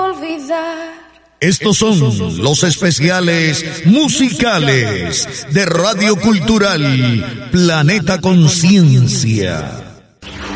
olvidar. Estos son los especiales musicales de Radio Cultural Planeta Conciencia.